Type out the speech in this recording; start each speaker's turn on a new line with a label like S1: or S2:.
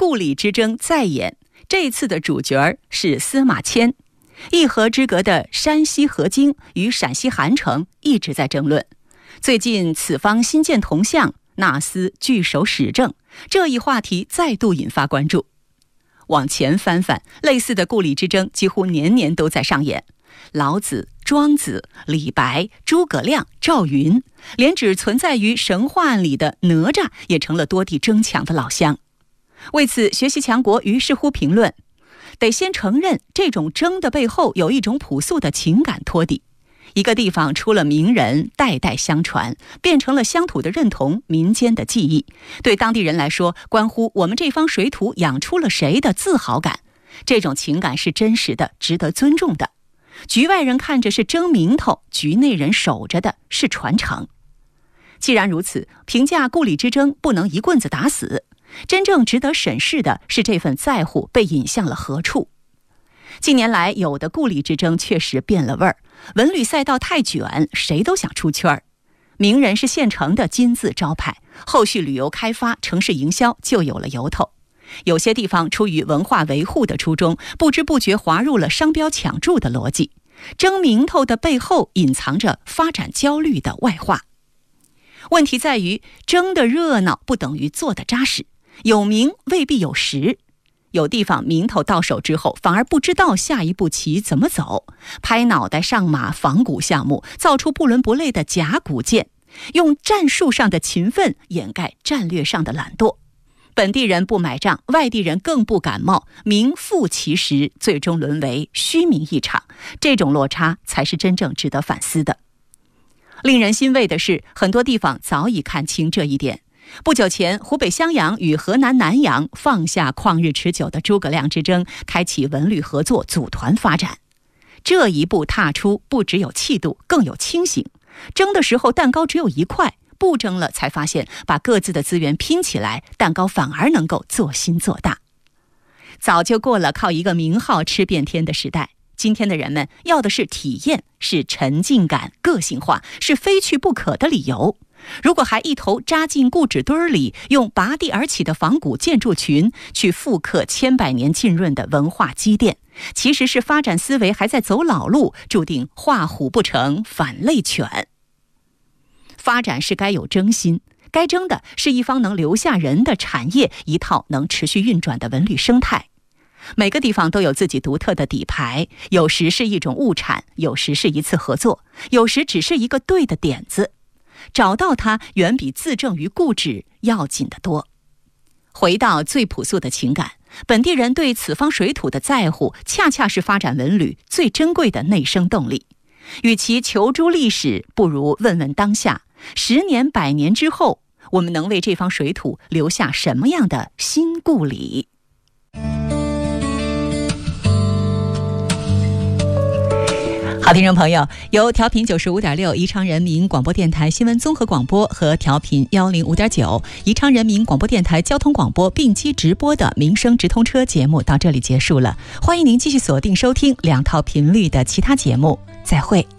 S1: 故里之争再演，这次的主角是司马迁。一河之隔的山西河津与陕西韩城一直在争论。最近此方新建铜像，纳司据守史政，这一话题再度引发关注。往前翻翻，类似的故里之争几乎年年都在上演。老子、庄子、李白、诸葛亮、赵云，连只存在于神话案里的哪吒也成了多地争抢的老乡。为此，学习强国于是乎评论，得先承认这种争的背后有一种朴素的情感托底。一个地方出了名人，代代相传，变成了乡土的认同，民间的记忆。对当地人来说，关乎我们这方水土养出了谁的自豪感。这种情感是真实的，值得尊重的。局外人看着是争名头，局内人守着的是传承。既然如此，评价故里之争不能一棍子打死，真正值得审视的是这份在乎被引向了何处。近年来，有的故里之争确实变了味儿，文旅赛道太卷，谁都想出圈儿。名人是现成的金字招牌，后续旅游开发、城市营销就有了由头。有些地方出于文化维护的初衷，不知不觉滑入了商标抢注的逻辑。争名头的背后隐藏着发展焦虑的外化。问题在于，争的热闹不等于做的扎实，有名未必有实。有地方名头到手之后，反而不知道下一步棋怎么走，拍脑袋上马仿古项目，造出不伦不类的假古建，用战术上的勤奋掩盖战略上的懒惰。本地人不买账，外地人更不感冒，名副其实，最终沦为虚名一场。这种落差才是真正值得反思的。令人欣慰的是，很多地方早已看清这一点。不久前，湖北襄阳与河南南阳放下旷日持久的诸葛亮之争，开启文旅合作，组团发展。这一步踏出，不只有气度，更有清醒。争的时候蛋糕只有一块，不争了才发现，把各自的资源拼起来，蛋糕反而能够做新做大。早就过了靠一个名号吃遍天的时代，今天的人们要的是体验，是沉浸感、个性化，是非去不可的理由。如果还一头扎进故纸堆里，用拔地而起的仿古建筑群去复刻千百年浸润的文化积淀，其实是发展思维还在走老路，注定画虎不成反类犬。发展是该有争心，该争的是一方能留下人的产业，一套能持续运转的文旅生态。每个地方都有自己独特的底牌，有时是一种物产，有时是一次合作，有时只是一个对的点子。找到它远比自证于故纸要紧得多。回到最朴素的情感，本地人对此方水土的在乎，恰恰是发展文旅最珍贵的内生动力。与其求诸历史，不如问问当下，10年、100年之后，我们能为这方水土留下什么样的新故里？好，听众朋友，由调频95.6宜昌人民广播电台新闻综合广播和调频105.9宜昌人民广播电台交通广播并机直播的民生直通车节目到这里结束了。欢迎您继续锁定收听2套频率的其他节目，再会。